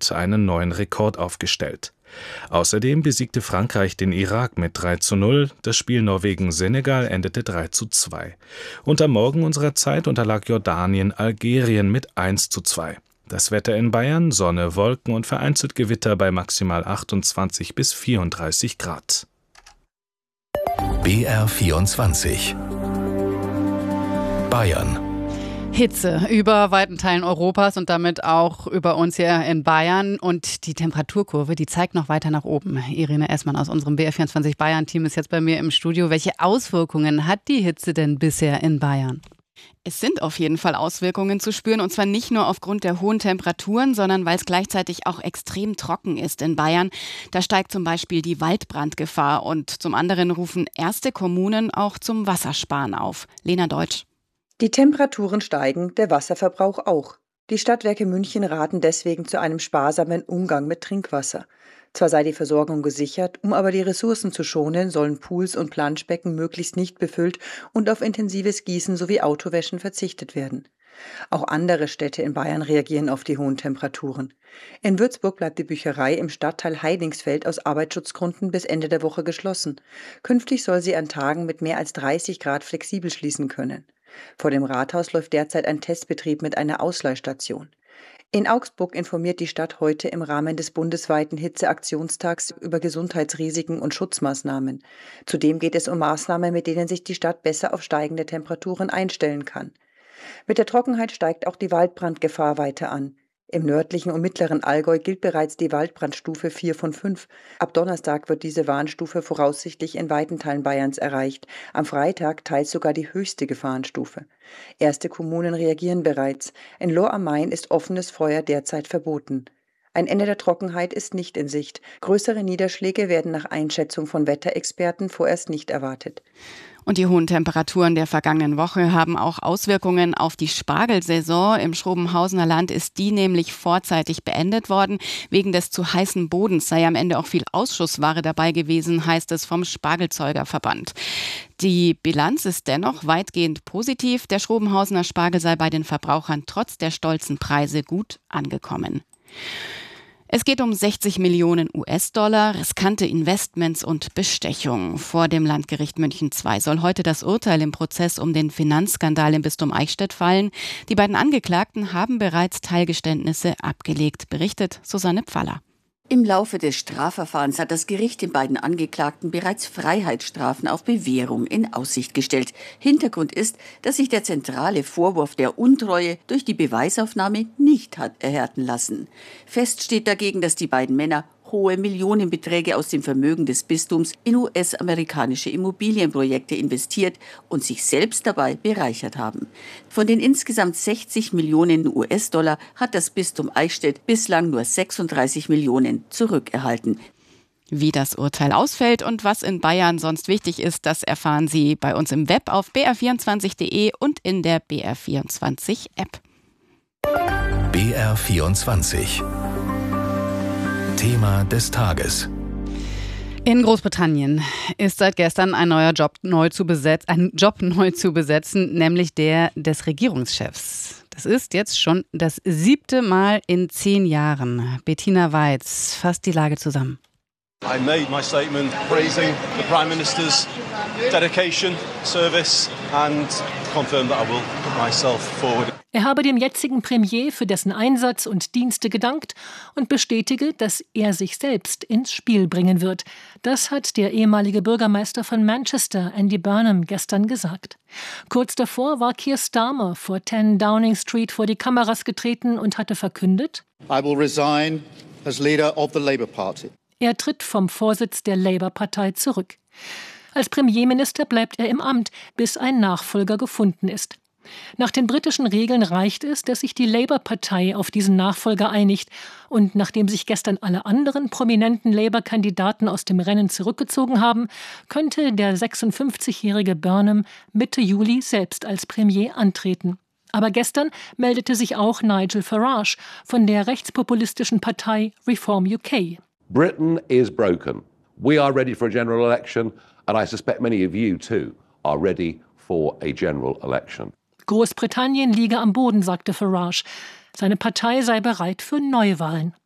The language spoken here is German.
England einen neuen Rekord aufgestellt. Außerdem besiegte Frankreich den Irak mit 3:0, das Spiel Norwegen-Senegal endete 3:2. Und am Morgen unserer Zeit unterlag Jordanien Algerien mit 1:2. Das Wetter in Bayern: Sonne, Wolken und vereinzelt Gewitter bei maximal 28 bis 34 Grad. BR24 Bayern. Hitze über weiten Teilen Europas und damit auch über uns hier in Bayern. Und die Temperaturkurve, die zeigt noch weiter nach oben. Irene Essmann aus unserem BR24 Bayern-Team ist jetzt bei mir im Studio. Welche Auswirkungen hat die Hitze denn bisher in Bayern? Es sind auf jeden Fall Auswirkungen zu spüren, und zwar nicht nur aufgrund der hohen Temperaturen, sondern weil es gleichzeitig auch extrem trocken ist in Bayern. Da steigt zum Beispiel die Waldbrandgefahr und zum anderen rufen erste Kommunen auch zum Wassersparen auf. Lena Deutsch. Die Temperaturen steigen, der Wasserverbrauch auch. Die Stadtwerke München raten deswegen zu einem sparsamen Umgang mit Trinkwasser. Zwar sei die Versorgung gesichert, um aber die Ressourcen zu schonen, sollen Pools und Planschbecken möglichst nicht befüllt und auf intensives Gießen sowie Autowäschen verzichtet werden. Auch andere Städte in Bayern reagieren auf die hohen Temperaturen. In Würzburg bleibt die Bücherei im Stadtteil Heidingsfeld aus Arbeitsschutzgründen bis Ende der Woche geschlossen. Künftig soll sie an Tagen mit mehr als 30 Grad flexibel schließen können. Vor dem Rathaus läuft derzeit ein Testbetrieb mit einer Ausleihstation. In Augsburg informiert die Stadt heute im Rahmen des bundesweiten Hitzeaktionstags über Gesundheitsrisiken und Schutzmaßnahmen. Zudem geht es um Maßnahmen, mit denen sich die Stadt besser auf steigende Temperaturen einstellen kann. Mit der Trockenheit steigt auch die Waldbrandgefahr weiter an. Im nördlichen und mittleren Allgäu gilt bereits die Waldbrandstufe 4 von 5. Ab Donnerstag wird diese Warnstufe voraussichtlich in weiten Teilen Bayerns erreicht. Am Freitag teils sogar die höchste Gefahrenstufe. Erste Kommunen reagieren bereits. In Lohr am Main ist offenes Feuer derzeit verboten. Ein Ende der Trockenheit ist nicht in Sicht. Größere Niederschläge werden nach Einschätzung von Wetterexperten vorerst nicht erwartet. Und die hohen Temperaturen der vergangenen Woche haben auch Auswirkungen auf die Spargelsaison. Im Schrobenhausener Land ist die nämlich vorzeitig beendet worden. Wegen des zu heißen Bodens sei am Ende auch viel Ausschussware dabei gewesen, heißt es vom Spargelzeugerverband. Die Bilanz ist dennoch weitgehend positiv. Der Schrobenhausener Spargel sei bei den Verbrauchern trotz der stolzen Preise gut angekommen. Es geht um 60 Millionen US-Dollar, riskante Investments und Bestechung. Vor dem Landgericht München II soll heute das Urteil im Prozess um den Finanzskandal im Bistum Eichstätt fallen. Die beiden Angeklagten haben bereits Teilgeständnisse abgelegt, berichtet Susanne Pfaller. Im Laufe des Strafverfahrens hat das Gericht den beiden Angeklagten bereits Freiheitsstrafen auf Bewährung in Aussicht gestellt. Hintergrund ist, dass sich der zentrale Vorwurf der Untreue durch die Beweisaufnahme nicht hat erhärten lassen. Fest steht dagegen, dass die beiden Männer hohe Millionenbeträge aus dem Vermögen des Bistums in US-amerikanische Immobilienprojekte investiert und sich selbst dabei bereichert haben. Von den insgesamt 60 Millionen US-Dollar hat das Bistum Eichstätt bislang nur 36 Millionen zurückerhalten. Wie das Urteil ausfällt und was in Bayern sonst wichtig ist, das erfahren Sie bei uns im Web auf br24.de und in der BR24-App. BR24 Thema des Tages. In Großbritannien ist seit gestern ein Job neu zu besetzen, nämlich der des Regierungschefs. Das ist jetzt schon das 7. Mal in 10 Jahren. Bettina Weiz fasst die Lage zusammen. I made my statement praising the Prime Minister's dedication, service and confirmed that I will put myself forward. Er habe dem jetzigen Premier für dessen Einsatz und Dienste gedankt und bestätige, dass er sich selbst ins Spiel bringen wird. Das hat der ehemalige Bürgermeister von Manchester, Andy Burnham, gestern gesagt. Kurz davor war Keir Starmer vor 10 Downing Street vor die Kameras getreten und hatte verkündet: I will resign as leader of the Labour Party. Er tritt vom Vorsitz der Labour-Partei zurück. Als Premierminister bleibt er im Amt, bis ein Nachfolger gefunden ist. Nach den britischen Regeln reicht es, dass sich die Labour-Partei auf diesen Nachfolger einigt. Und nachdem sich gestern alle anderen prominenten Labour-Kandidaten aus dem Rennen zurückgezogen haben, könnte der 56-jährige Burnham Mitte Juli selbst als Premier antreten. Aber gestern meldete sich auch Nigel Farage von der rechtspopulistischen Partei Reform UK. Britain is broken. We are ready for a general election, and I suspect many of you too are ready for a general election. Großbritannien liege am Boden, sagte Farage. Seine Partei sei bereit für Neuwahlen.